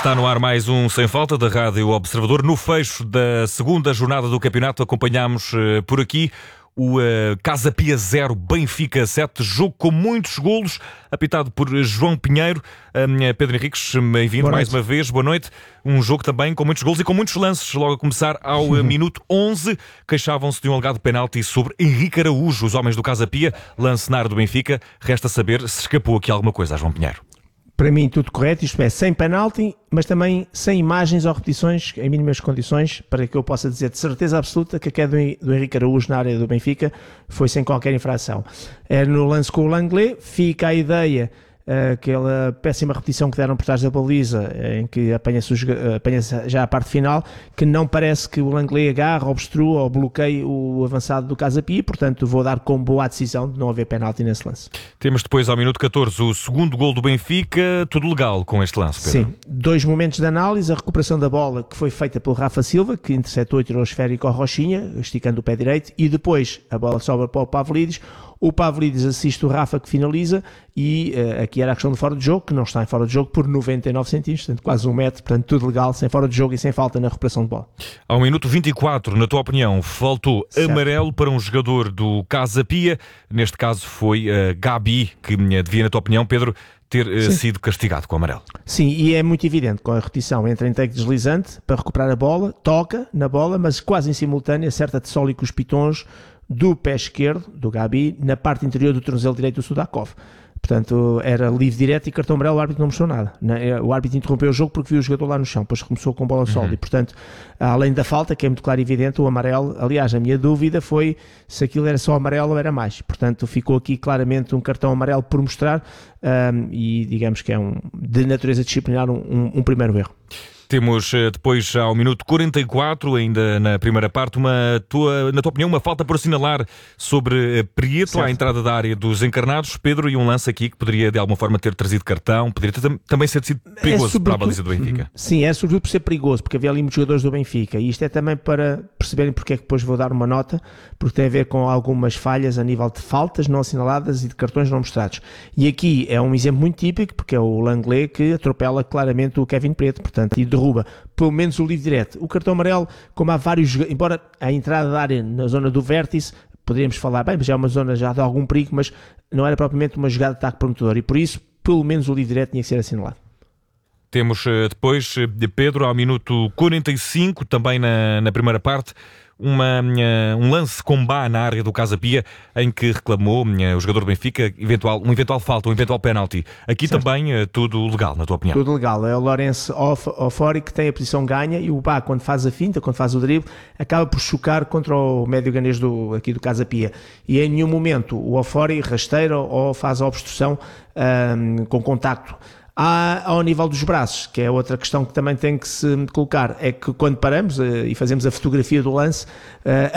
Está no ar mais um Sem Falta da Rádio Observador. No fecho da segunda jornada do campeonato acompanhámos por aqui o Casa Pia 0, Benfica 7, jogo com muitos golos, apitado por João Pinheiro. Pedro Henriques, bem-vindo mais uma vez, boa noite. Um jogo também com muitos golos e com muitos lances. Logo a começar ao minuto 11, queixavam-se de um alegado penalti sobre Henrique Araújo, os homens do Casa Pia, lance na área do Benfica. Resta saber se escapou aqui alguma coisa a João Pinheiro. Para mim tudo correto, isto é, sem penalti, mas também sem imagens ou repetições em mínimas condições, para que eu possa dizer de certeza absoluta que a queda do Henrique Araújo na área do Benfica foi sem qualquer infração. É no lance com o Langlais, fica a ideia, aquela péssima repetição que deram por trás da baliza, em que apanha-se já a parte final, que não parece que o Langlais agarra, obstrua ou bloqueie o avançado do Casa Pia, portanto vou dar como boa a decisão de não haver penalti nesse lance. Temos depois ao minuto 14 o segundo gol do Benfica, tudo legal com este lance, Pedro? Sim, dois momentos de análise, a recuperação da bola que foi feita pelo Rafa Silva, que interceptou e tirou o esférico ao Rochinha, esticando o pé direito, e depois a bola sobra para o Pavlidis. O Pavlidis assiste o Rafa que finaliza e aqui era a questão de fora de jogo, que não está em fora de jogo por 99 centímetros, portanto quase 1 metro, portanto tudo legal, sem fora de jogo e sem falta na recuperação de bola. Ao minuto 24, na tua opinião, faltou amarelo para um jogador do Casa Pia, neste caso foi Gabi, que devia, na tua opinião, Pedro, ter sido castigado com amarelo. Sim, e é muito evidente, com a repetição, entra em take deslizante para recuperar a bola, toca na bola, mas quase em simultâneo acerta de solo e com os pitons do pé esquerdo, do Gabi, na parte interior do tornozelo direito do Sudakov. Portanto, era livre direto e cartão amarelo, o árbitro não mostrou nada. O árbitro interrompeu o jogo porque viu o jogador lá no chão, depois começou com bola solo. E, portanto, além da falta, que é muito claro e evidente, o amarelo, aliás, a minha dúvida foi se aquilo era só amarelo ou era mais. Portanto, ficou aqui claramente um cartão amarelo por mostrar e digamos que é de natureza disciplinar um primeiro erro. Temos depois, ao minuto 44, ainda na primeira parte, na tua opinião, uma falta por assinalar sobre Prieto, certo, à entrada da área dos encarnados, Pedro, e um lance aqui que poderia de alguma forma ter trazido cartão, poderia também ter sido perigoso para a baliza do Benfica. Sim, é sobretudo por ser perigoso, porque havia ali muitos jogadores do Benfica, e isto é também para perceberem porque é que depois vou dar uma nota, porque tem a ver com algumas falhas a nível de faltas não assinaladas e de cartões não mostrados. E aqui é um exemplo muito típico, porque é o Langlais que atropela claramente o Kevin Prieto, portanto, e derruba pelo menos o livre direto. O cartão amarelo, como há vários, embora a entrada da área na zona do vértice, poderíamos falar, bem, mas é uma zona já de algum perigo, mas não era propriamente uma jogada de ataque prometedor, e por isso, pelo menos o livre direto tinha que ser assinalado. Temos depois, de Pedro, ao minuto 45, também na primeira parte, um lance com Bá na área do Casa Pia, em que reclamou o jogador do Benfica um eventual falta, um eventual penalti. Aqui certo, também tudo legal, na tua opinião? Tudo legal. É o Lourenço Ofori que tem a posição ganha, e o Bá, quando faz a finta, quando faz o drible, acaba por chocar contra o médio ganês aqui do Casa Pia. E em nenhum momento o Ofori rasteira ou faz a obstrução com contacto. Ao nível dos braços, que é outra questão que também tem que se colocar, é que quando paramos e fazemos a fotografia do lance,